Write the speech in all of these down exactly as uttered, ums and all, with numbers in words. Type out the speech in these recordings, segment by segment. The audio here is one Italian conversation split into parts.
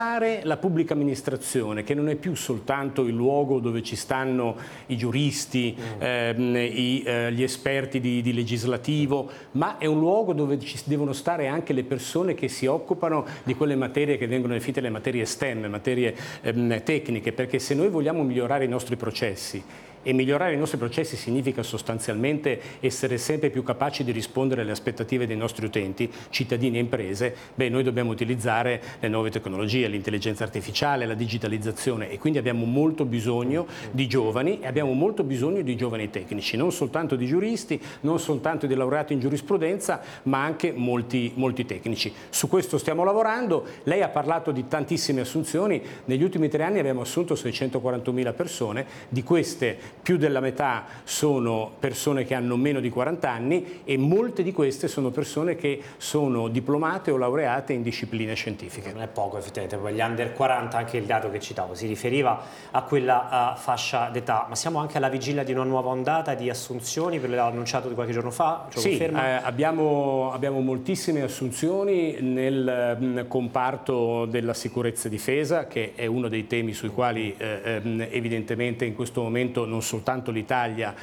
la pubblica amministrazione, che non è più soltanto il luogo dove ci stanno i giuristi, mm. ehm, i, eh, gli esperti di, di legislativo, ma è un luogo dove ci devono stare anche le persone che si occupano di quelle materie che vengono definite le materie STEM, materie ehm, tecniche, perché se noi vogliamo migliorare i nostri processi, e migliorare i nostri processi significa sostanzialmente essere sempre più capaci di rispondere alle aspettative dei nostri utenti, cittadini e imprese, beh, noi dobbiamo utilizzare le nuove tecnologie, l'intelligenza artificiale, la digitalizzazione, e quindi abbiamo molto bisogno di giovani e abbiamo molto bisogno di giovani tecnici, non soltanto di giuristi, non soltanto di laureati in giurisprudenza, ma anche molti, molti tecnici. Su questo stiamo lavorando. Lei ha parlato di tantissime assunzioni. Negli ultimi tre anni abbiamo assunto seicentoquarantunomila persone, di queste più della metà sono persone che hanno meno di quaranta anni e molte di queste sono persone che sono diplomate o laureate in discipline scientifiche. Non è poco effettivamente, poi gli under quaranta, anche il dato che citavo, si riferiva a quella uh, fascia d'età, ma siamo anche alla vigilia di una nuova ondata di assunzioni, ve l'ho annunciato di qualche giorno fa, ce lo sì, conferma? Eh, abbiamo, abbiamo moltissime assunzioni nel mh, comparto della sicurezza e difesa, che è uno dei temi sui quali eh, eh, evidentemente in questo momento non soltanto l'Italia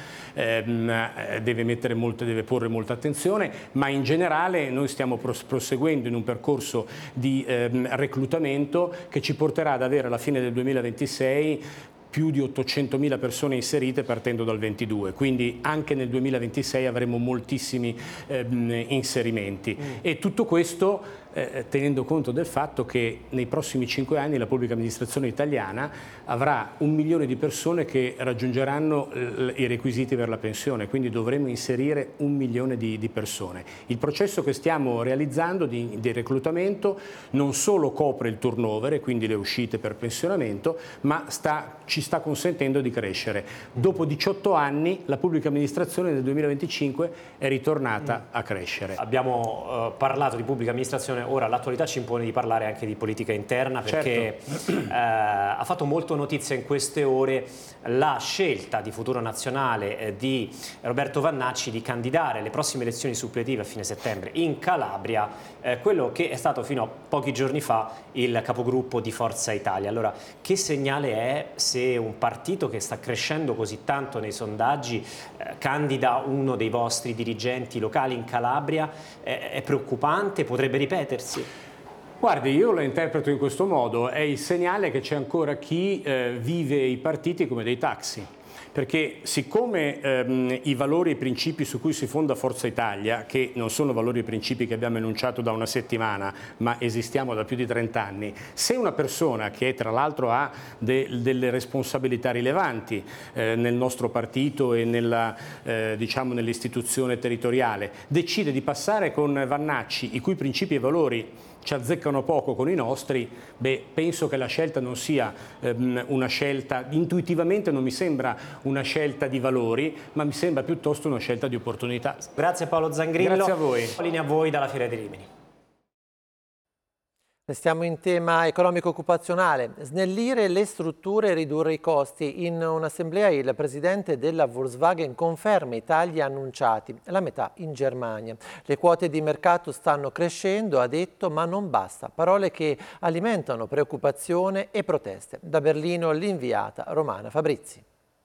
ehm, deve, mettere molte, deve porre molta attenzione, ma in generale noi stiamo proseguendo in un percorso di ehm, reclutamento che ci porterà ad avere alla fine del duemilaventisei più di ottocentomila persone inserite partendo dal ventidue, quindi anche nel duemilaventisei avremo moltissimi ehm, inserimenti mm. e tutto questo eh, tenendo conto del fatto che nei prossimi cinque anni la pubblica amministrazione italiana avrà un milione di persone che raggiungeranno eh, i requisiti per la pensione, quindi dovremo inserire un milione di, di persone. Il processo che stiamo realizzando di, di reclutamento non solo copre il turnover e quindi le uscite per pensionamento, ma sta, ci sta consentendo di crescere. Dopo diciotto anni la pubblica amministrazione nel duemilaventicinque è ritornata a crescere. Abbiamo uh, parlato di pubblica amministrazione, ora l'attualità ci impone di parlare anche di politica interna, perché certo. uh, ha fatto molto notizia in queste ore la scelta di Futuro Nazionale eh, di Roberto Vannacci di candidare alle prossime elezioni suppletive a fine settembre in Calabria eh, quello che è stato fino a pochi giorni fa il capogruppo di Forza Italia. Allora, che segnale è se un partito che sta crescendo così tanto nei sondaggi eh, candida uno dei vostri dirigenti locali in Calabria? Eh, è preoccupante? Potrebbe ripetersi? Guardi, io lo interpreto in questo modo, è il segnale che c'è ancora chi eh, vive i partiti come dei taxi. Perché siccome ehm, i valori e i principi su cui si fonda Forza Italia, che non sono valori e principi che abbiamo enunciato da una settimana, ma esistiamo da più di trent'anni, se una persona che tra l'altro ha de delle responsabilità rilevanti eh, nel nostro partito e nella, eh, diciamo, nell'istituzione territoriale, decide di passare con Vannacci, i cui principi e valori ci azzeccano poco con i nostri, beh, penso che la scelta non sia ehm, una scelta, intuitivamente non mi sembra una scelta di valori, ma mi sembra piuttosto una scelta di opportunità. Grazie Paolo Zangrillo. Grazie a voi. Linea a voi dalla Fiera di Rimini. Restiamo in tema economico-occupazionale. Snellire le strutture e ridurre i costi. In un'assemblea il presidente della Volkswagen conferma i tagli annunciati, la metà in Germania. Le quote di mercato stanno crescendo, ha detto, ma non basta. Parole che alimentano preoccupazione e proteste. Da Berlino l'inviata Romana Fabrizi.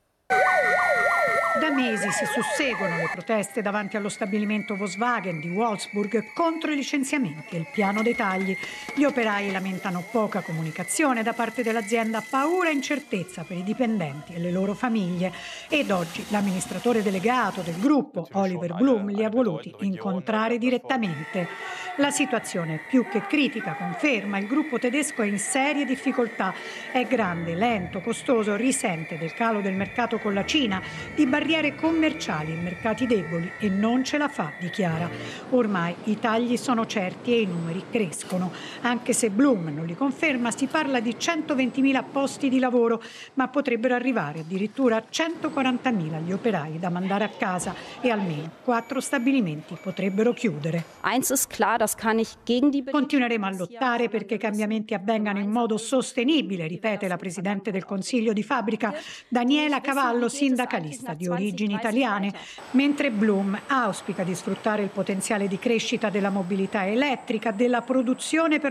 Da mesi si susseguono le proteste davanti allo stabilimento Volkswagen di Wolfsburg contro i licenziamenti e il piano dei tagli. Gli operai lamentano poca comunicazione da parte dell'azienda, paura e incertezza per i dipendenti e le loro famiglie. Ed oggi l'amministratore delegato del gruppo, Oliver Blume, li ha voluti incontrare direttamente. La situazione è più che critica, conferma. Il gruppo tedesco è in serie difficoltà. È grande, lento, costoso, risente del calo del mercato con la Cina, di barriere commerciali in mercati deboli e non ce la fa, dichiara. Ormai i tagli sono certi e i numeri crescono. Anche se Blum non li conferma, si parla di centoventimila posti di lavoro, ma potrebbero arrivare addirittura a centoquarantamila gli operai da mandare a casa e almeno quattro stabilimenti potrebbero chiudere. Continueremo a lottare perché i cambiamenti avvengano in modo sostenibile, ripete la Presidente del Consiglio di Fabbrica, Daniela Cavallo, sindacalista di origini italiane, mentre Blum auspica di sfruttare il potenziale di crescita della mobilità elettrica, della produzione per